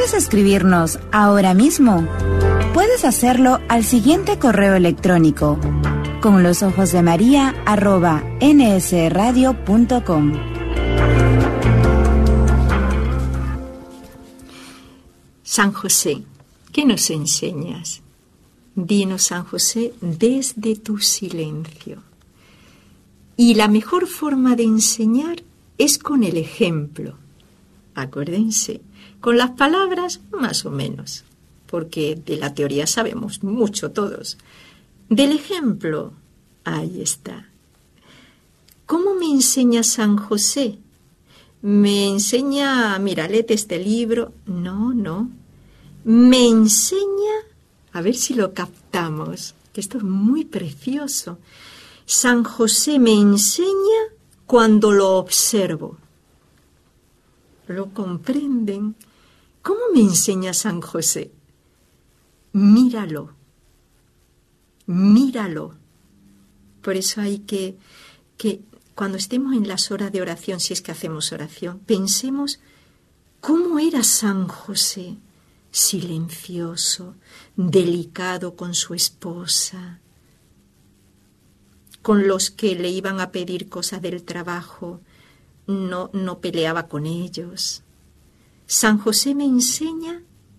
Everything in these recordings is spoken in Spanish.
¿Quieres escribirnos ahora mismo? Puedes hacerlo al siguiente correo electrónico: conlosojosdemaria@nsradio.com. San José, ¿qué nos enseñas? Dinos, San José, desde tu silencio. Y la mejor forma de enseñar es con el ejemplo. Acuérdense, con las palabras más o menos, porque de la teoría sabemos mucho todos. Del ejemplo, ahí está. ¿Cómo me enseña San José? Me enseña, mira, léete este libro. No. Me enseña, a ver si lo captamos, que esto es muy precioso. San José me enseña cuando lo observo. ¿Lo comprenden? ¿Cómo me enseña San José? Míralo. Por eso hay que cuando estemos en las horas de oración, si es que hacemos oración, pensemos cómo era San José, silencioso, delicado con su esposa, con los que le iban a pedir cosas del trabajo, no peleaba con ellos. San José me enseña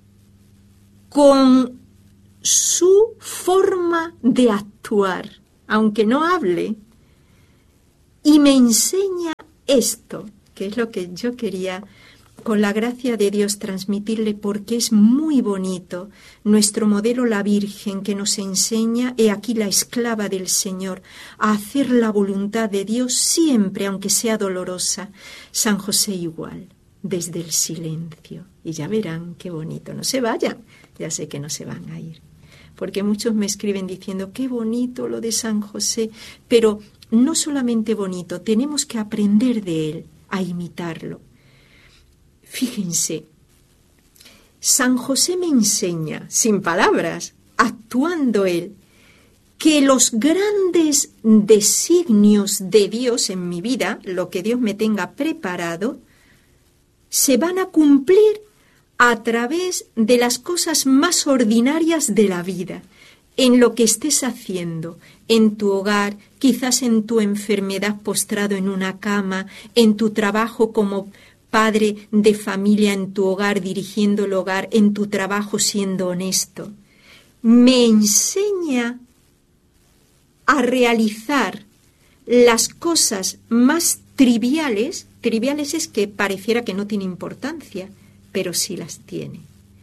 con su forma de actuar, aunque no hable, y me enseña esto, que es lo que yo quería, con la gracia de Dios, transmitirle, porque es muy bonito. Nuestro modelo, la Virgen, que nos enseña, he aquí la esclava del Señor, a hacer la voluntad de Dios siempre, aunque sea dolorosa. San José igual, desde el silencio. Y ya verán qué bonito. No se vayan, ya sé que no se van a ir. Porque muchos me escriben diciendo, qué bonito lo de San José, pero no solamente bonito, tenemos que aprender de él, a imitarlo. Fíjense, San José me enseña, sin palabras, actuando él, que los grandes designios de Dios en mi vida, lo que Dios me tenga preparado, se van a cumplir a través de las cosas más ordinarias de la vida, en lo que estés haciendo, en tu hogar, quizás en tu enfermedad postrado en una cama, en tu trabajo como padre de familia en tu hogar, dirigiendo el hogar, en tu trabajo siendo honesto. Me enseña a realizar las cosas más triviales. Triviales es que pareciera que no tiene importancia, pero sí las tiene.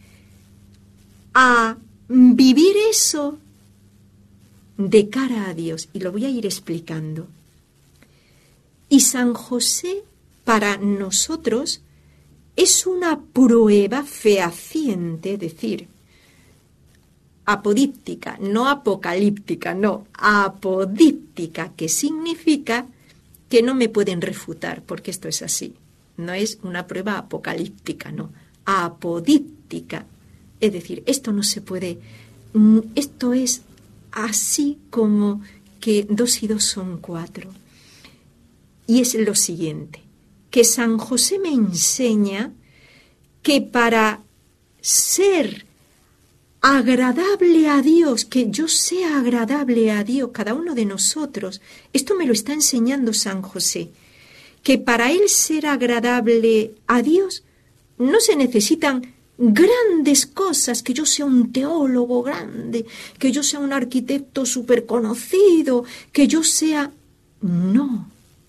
A vivir eso de cara a Dios, y lo voy a ir explicando. Y San José, para nosotros, es una prueba fehaciente, es decir, apodíptica, no apocalíptica, no, apodíptica, que significa que no me pueden refutar, porque esto es así. No es una prueba apocalíptica, no, apodíptica. Es decir, esto no se puede, esto es así como que 2 y 2 son 4. Y es lo siguiente, que San José me enseña que para ser agradable a Dios, que yo sea agradable a Dios, cada uno de nosotros, esto me lo está enseñando San José, que para él ser agradable a Dios no se necesitan grandes cosas, que yo sea un teólogo grande, que yo sea un arquitecto súper conocido, que yo sea... No.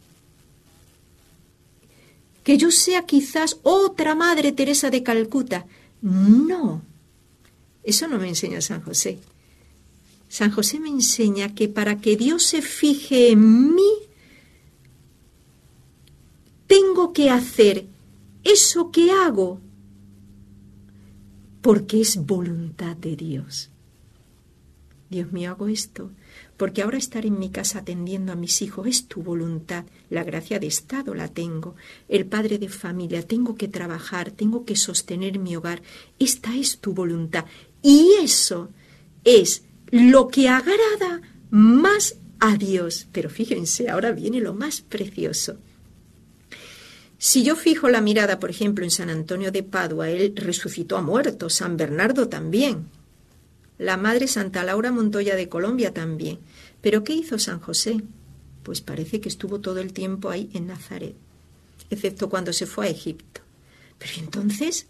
Que yo sea quizás otra Madre Teresa de Calcuta. No. Eso no me enseña San José. San José me enseña que para que Dios se fije en mí, tengo que hacer eso que hago porque es voluntad de Dios. Dios mío, hago esto porque ahora estar en mi casa atendiendo a mis hijos es tu voluntad. La gracia de Estado la tengo. El padre de familia, tengo que trabajar, tengo que sostener mi hogar. Esta es tu voluntad. Y eso es lo que agrada más a Dios. Pero fíjense, ahora viene lo más precioso. Si yo fijo la mirada, por ejemplo, en San Antonio de Padua, él resucitó a muertos, San Bernardo también, la Madre Santa Laura Montoya de Colombia también. ¿Pero qué hizo San José? Pues parece que estuvo todo el tiempo ahí en Nazaret, excepto cuando se fue a Egipto. Pero entonces,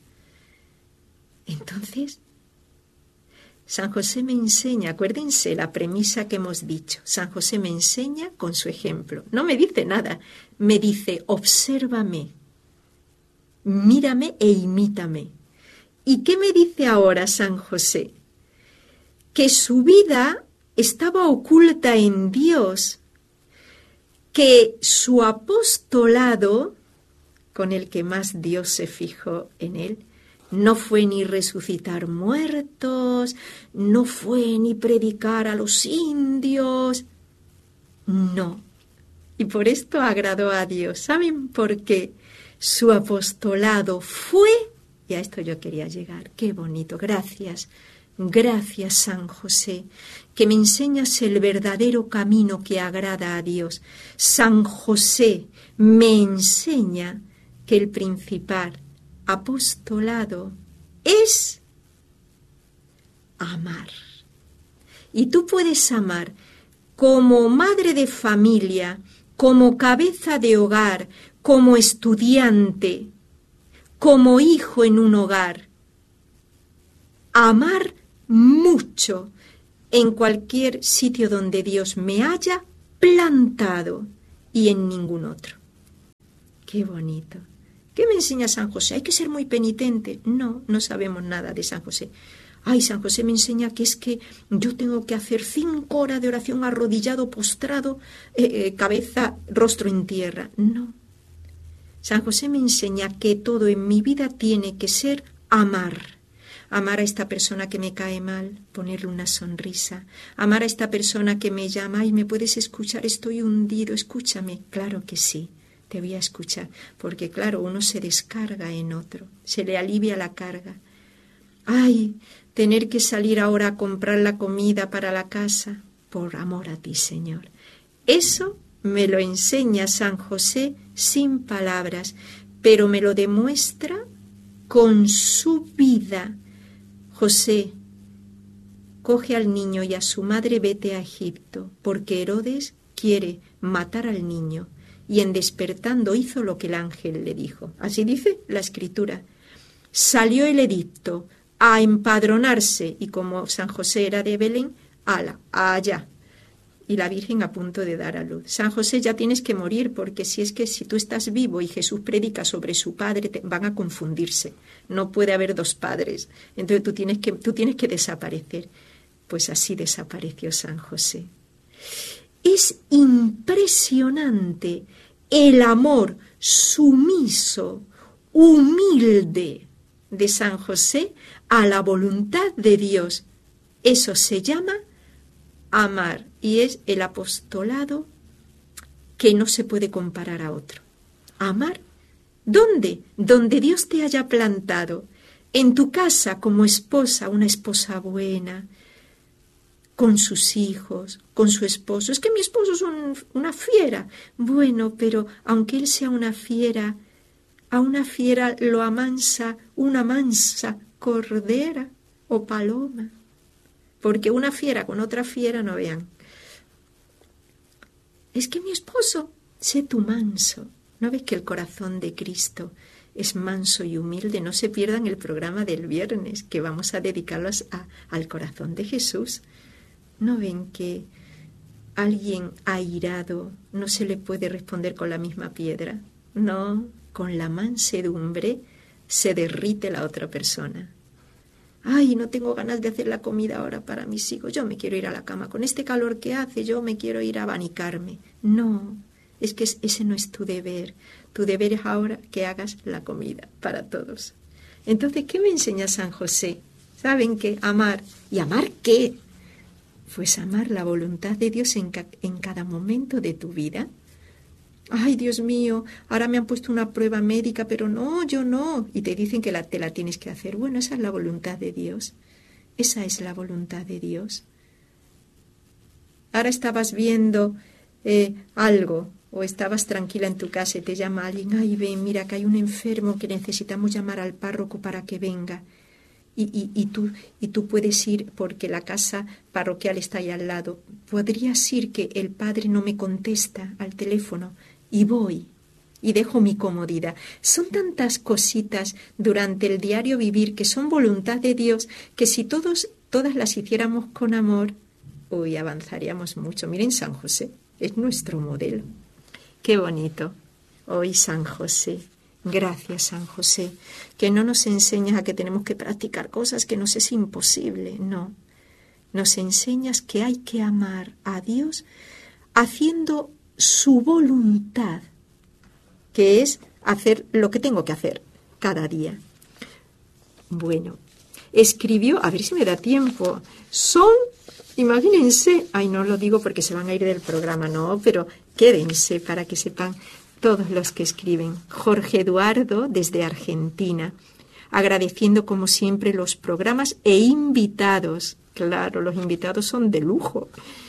San José me enseña, acuérdense la premisa que hemos dicho, San José me enseña con su ejemplo. No me dice nada, me dice, obsérvame, mírame e imítame. ¿Y qué me dice ahora San José? Que su vida estaba oculta en Dios, que su apostolado, con el que más Dios se fijó en él, no fue ni resucitar muertos, no fue ni predicar a los indios, no. Y por esto agradó a Dios. ¿Saben por qué? Su apostolado fue, y a esto yo quería llegar, qué bonito, gracias. Gracias, San José, que me enseñas el verdadero camino que agrada a Dios. San José me enseña que el principal apostolado es amar. Y tú puedes amar como madre de familia, como cabeza de hogar, como estudiante, como hijo en un hogar. Amar mucho en cualquier sitio donde Dios me haya plantado y en ningún otro. Qué bonito. ¿Qué me enseña San José? ¿Hay que ser muy penitente? No, no sabemos nada de San José. Ay, San José me enseña que es que yo tengo que hacer 5 horas de oración arrodillado, postrado, cabeza, rostro en tierra. No. San José me enseña que todo en mi vida tiene que ser amar. Amar a esta persona que me cae mal, ponerle una sonrisa. Amar a esta persona que me llama, ay, ¿me puedes escuchar? Estoy hundido, escúchame. Claro que sí, te voy a escuchar. Porque claro, uno se descarga en otro, se le alivia la carga. Ay, tener que salir ahora a comprar la comida para la casa, por amor a ti, Señor. Eso me lo enseña San José sin palabras, pero me lo demuestra con su vida. José, coge al niño y a su madre, vete a Egipto, porque Herodes quiere matar al niño, y en despertando hizo lo que el ángel le dijo. Así dice la Escritura. Salió el edicto a empadronarse, y como San José era de Belén, allá. Y la Virgen a punto de dar a luz. San José, ya tienes que morir, porque si tú estás vivo y Jesús predica sobre su padre, van a confundirse. No puede haber 2 padres. Entonces tú tienes que desaparecer. Pues así desapareció San José. Es impresionante el amor sumiso, humilde de San José a la voluntad de Dios. Eso se llama amar, y es el apostolado que no se puede comparar a otro. Amar, ¿dónde? Donde Dios te haya plantado. En tu casa como esposa, una esposa buena, con sus hijos, con su esposo. Es que mi esposo es una fiera. Bueno, pero aunque él sea una fiera, a una fiera lo amansa una mansa cordera o paloma. Porque una fiera con otra fiera no vean. Es que mi esposo, sé tú manso. ¿No ves que el corazón de Cristo es manso y humilde? No se pierdan el programa del viernes, que vamos a dedicarlos al corazón de Jesús. ¿No ven que alguien airado no se le puede responder con la misma piedra? No, con la mansedumbre se derrite la otra persona. Ay, no tengo ganas de hacer la comida ahora para mis hijos. Yo me quiero ir a la cama. Con este calor que hace, yo me quiero ir a abanicarme. No, es que ese no es tu deber. Tu deber es ahora que hagas la comida para todos. Entonces, ¿qué me enseña San José? ¿Saben qué? Amar. ¿Y amar qué? Pues amar la voluntad de Dios en cada momento de tu vida. Ay, Dios mío, ahora me han puesto una prueba médica, pero no, yo no. Y te dicen que te la tienes que hacer. Bueno, esa es la voluntad de Dios. Esa es la voluntad de Dios. Ahora estabas viendo algo o estabas tranquila en tu casa y te llama alguien, ay, ven, mira que hay un enfermo que necesitamos llamar al párroco para que venga. Y tú puedes ir porque la casa parroquial está ahí al lado. Podrías ir que el padre no me contesta al teléfono y voy y dejo mi comodidad. Son tantas cositas durante el diario vivir que son voluntad de Dios que si todas las hiciéramos con amor, hoy avanzaríamos mucho. Miren, San José es nuestro modelo. Qué bonito. Hoy San José. Gracias, San José, que no nos enseñas a que tenemos que practicar cosas que nos es imposible, no. Nos enseñas que hay que amar a Dios haciendo su voluntad, que es hacer lo que tengo que hacer cada día. Bueno, escribió, a ver si me da tiempo, imagínense, no lo digo porque se van a ir del programa, no, pero quédense para que sepan todos los que escriben. Jorge Eduardo, desde Argentina, agradeciendo como siempre los programas e invitados. Claro, los invitados son de lujo.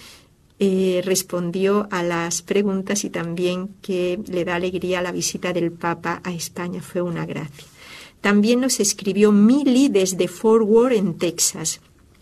Respondió a las preguntas y también que le da alegría la visita del Papa a España. Fue una gracia. También nos escribió Mili desde Fort Worth, en Texas.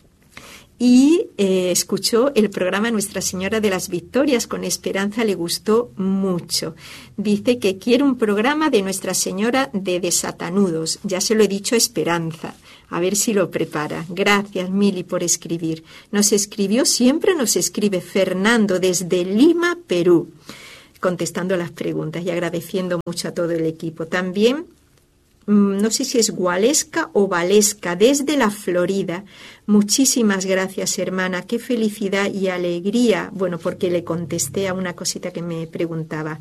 Y escuchó el programa Nuestra Señora de las Victorias con Esperanza, le gustó mucho. Dice que quiere un programa de Nuestra Señora de Desatanudos. Ya se lo he dicho a Esperanza, a ver si lo prepara. Gracias, Mili, por escribir. Nos escribe Fernando desde Lima, Perú, contestando las preguntas y agradeciendo mucho a todo el equipo. También, no sé si es Gualesca o Valesca, desde la Florida. Muchísimas gracias, hermana. Qué felicidad y alegría. Bueno, porque le contesté a una cosita que me preguntaba.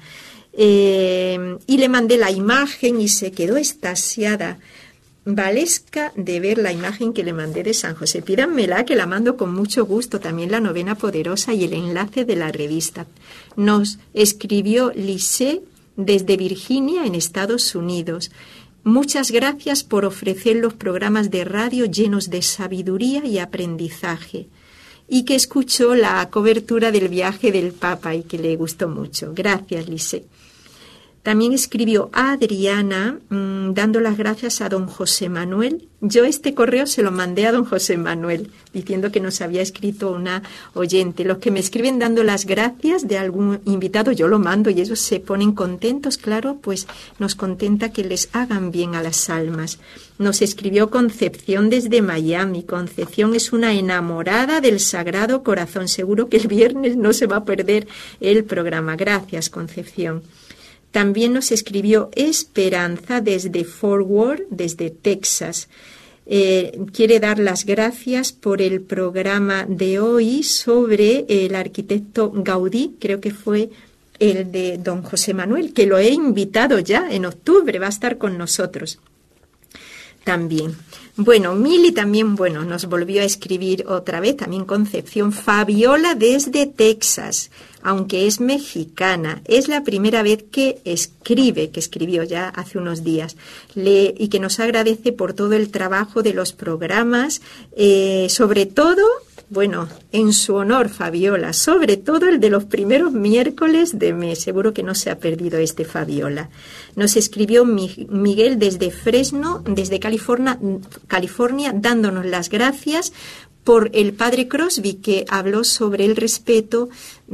Y le mandé la imagen y se quedó extasiada, Valesca, de ver la imagen que le mandé de San José. Pídanmela, que la mando con mucho gusto. También la novena poderosa y el enlace de la revista. Nos escribió Lisée desde Virginia, en Estados Unidos. Muchas gracias por ofrecer los programas de radio llenos de sabiduría y aprendizaje, y que escuchó la cobertura del viaje del Papa y que le gustó mucho. Gracias, Lisée. También escribió Adriana, dando las gracias a don José Manuel. Yo este correo se lo mandé a don José Manuel, diciendo que nos había escrito una oyente. Los que me escriben dando las gracias de algún invitado, yo lo mando y ellos se ponen contentos, claro, pues nos contenta que les hagan bien a las almas. Nos escribió Concepción desde Miami. Concepción es una enamorada del Sagrado Corazón. Seguro que el viernes no se va a perder el programa. Gracias, Concepción. También nos escribió Esperanza desde Fort Worth, desde Texas. Quiere dar las gracias por el programa de hoy sobre el arquitecto Gaudí, creo que fue el de don José Manuel, que lo he invitado ya en octubre, va a estar con nosotros también. Bueno, Mili también, nos volvió a escribir otra vez, también Concepción. Fabiola desde Texas, aunque es mexicana, es la primera vez que escribió ya hace unos días, y que nos agradece por todo el trabajo de los programas, sobre todo, en su honor, Fabiola, sobre todo el de los primeros miércoles de mes. Seguro que no se ha perdido Fabiola. Nos escribió Miguel desde Fresno, desde California, dándonos las gracias por el padre Crosby, que habló sobre el respeto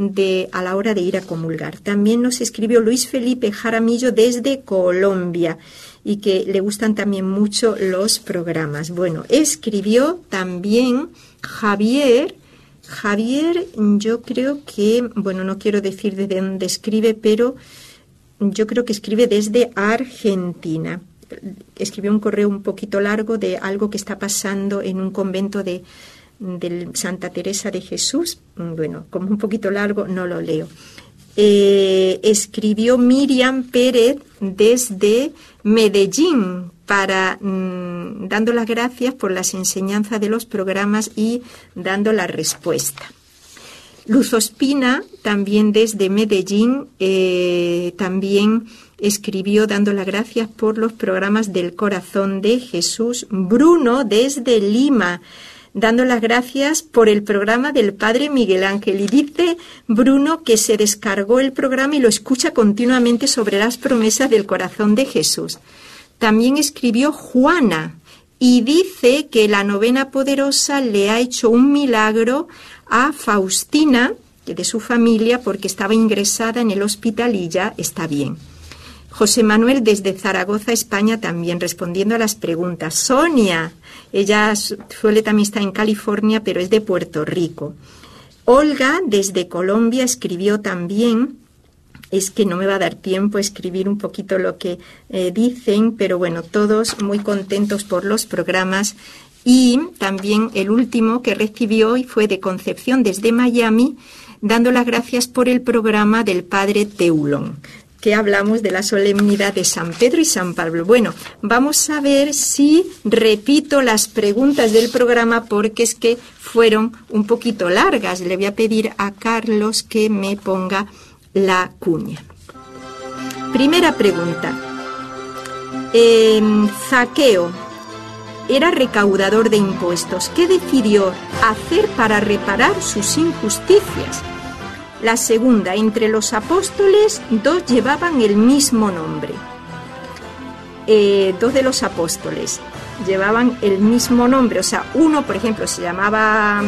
a la hora de ir a comulgar. También nos escribió Luis Felipe Jaramillo desde Colombia, y que le gustan también mucho los programas. Escribió también Javier, yo creo que, no quiero decir desde dónde escribe, pero yo creo que escribe desde Argentina. Escribió un correo un poquito largo de algo que está pasando en un convento de Santa Teresa de Jesús. Como un poquito largo, no lo leo. Escribió Miriam Pérez desde Medellín, dando las gracias por las enseñanzas de los programas y dando la respuesta. Luz Ospina, también desde Medellín, también escribió dando las gracias por los programas del Corazón de Jesús. Bruno, desde Lima, dando las gracias por el programa del Padre Miguel Ángel. Y dice Bruno que se descargó el programa y lo escucha continuamente sobre las promesas del corazón de Jesús. También escribió Juana y dice que la novena poderosa le ha hecho un milagro a Faustina, de su familia, porque estaba ingresada en el hospital y ya está bien. José Manuel desde Zaragoza, España, también respondiendo a las preguntas. Sonia, ella suele también estar en California, pero es de Puerto Rico. Olga desde Colombia escribió también. Es que no me va a dar tiempo a escribir un poquito lo que dicen, pero bueno, todos muy contentos por los programas. Y también el último que recibió hoy fue de Concepción desde Miami, dando las gracias por el programa del Padre Teulón, que hablamos de la solemnidad de San Pedro y San Pablo. Bueno, vamos a ver si repito las preguntas del programa porque es que fueron un poquito largas. Le voy a pedir a Carlos que me ponga la cuña. Primera pregunta. Zaqueo era recaudador de impuestos. ¿Qué decidió hacer para reparar sus injusticias? La segunda, entre los apóstoles, 2 llevaban el mismo nombre. 2 de los apóstoles llevaban el mismo nombre. O sea, uno, por ejemplo, se llamaba,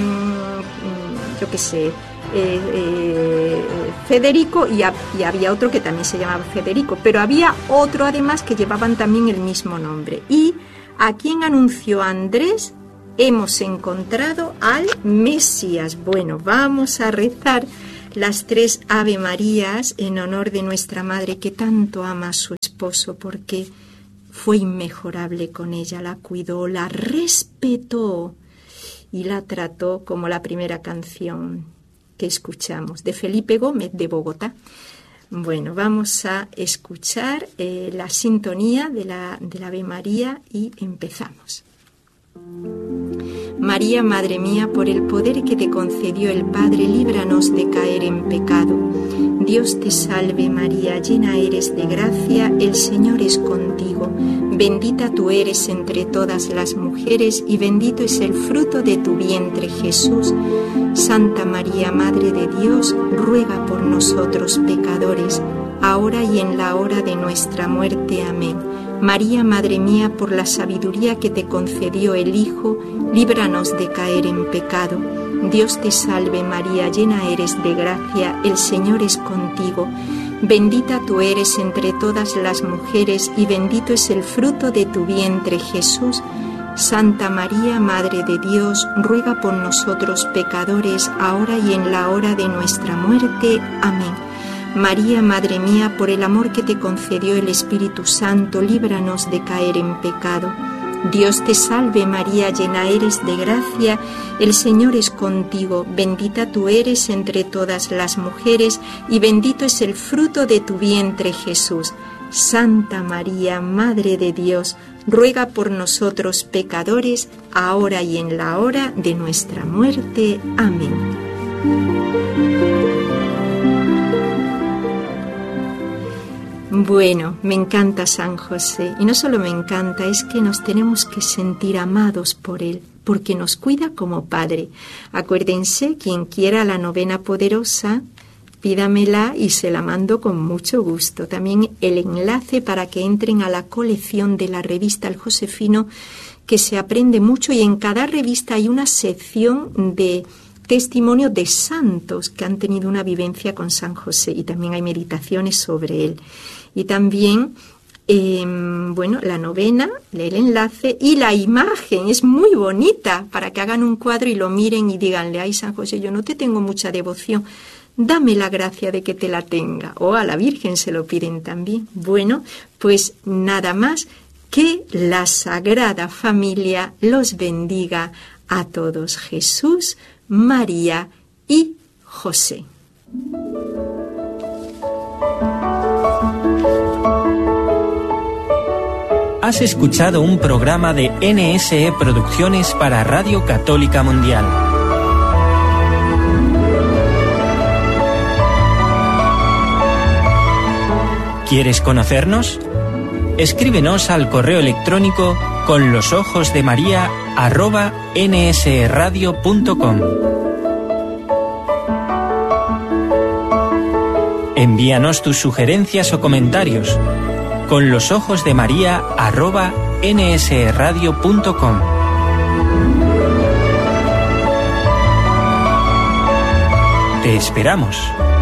Federico y había otro que también se llamaba Federico. Pero había otro, además, que llevaban también el mismo nombre. Y ¿a quién anunció Andrés? Hemos encontrado al Mesías. Bueno, vamos a rezar las 3 Ave Marías en honor de nuestra Madre que tanto ama a su esposo porque fue inmejorable con ella, la cuidó, la respetó y la trató como la primera canción que escuchamos de Felipe Gómez de Bogotá. Bueno, vamos a escuchar la sintonía de la Ave María y empezamos. María, Madre mía, por el poder que te concedió el Padre, líbranos de caer en pecado. Dios te salve María, llena eres de gracia, el Señor es contigo. Bendita tú eres entre todas las mujeres y bendito es el fruto de tu vientre, Jesús. Santa María, Madre de Dios, ruega por nosotros pecadores, ahora y en la hora de nuestra muerte. Amén. María, Madre mía, por la sabiduría que te concedió el Hijo, líbranos de caer en pecado. Dios te salve María, llena eres de gracia, el Señor es contigo. Bendita tú eres entre todas las mujeres y bendito es el fruto de tu vientre, Jesús. Santa María, Madre de Dios, ruega por nosotros pecadores, ahora y en la hora de nuestra muerte. Amén. María, Madre mía, por el amor que te concedió el Espíritu Santo, líbranos de caer en pecado. Dios te salve María, llena eres de gracia, el Señor es contigo, bendita tú eres entre todas las mujeres y bendito es el fruto de tu vientre, Jesús. Santa María, Madre de Dios, ruega por nosotros pecadores, ahora y en la hora de nuestra muerte. Amén. Bueno, me encanta San José, y no solo me encanta, es que nos tenemos que sentir amados por él, porque nos cuida como padre. Acuérdense, quien quiera la novena poderosa, pídamela y se la mando con mucho gusto. También el enlace para que entren a la colección de la revista El Josefino, que se aprende mucho, y en cada revista hay una sección de testimonio de santos que han tenido una vivencia con San José, y también hay meditaciones sobre él. Y también, la novena, el enlace y la imagen es muy bonita para que hagan un cuadro y lo miren y díganle: ay, San José, yo no te tengo mucha devoción, dame la gracia de que te la tenga. O a la Virgen se lo piden también. Bueno, pues nada más, que la Sagrada Familia los bendiga a todos, Jesús, María y José. Has escuchado un programa de NSE Producciones para Radio Católica Mundial. ¿Quieres conocernos? Escríbenos al correo electrónico con los ojos de María @nsradio.com. Envíanos tus sugerencias o comentarios con los ojos de María @nsradio.com. Te esperamos.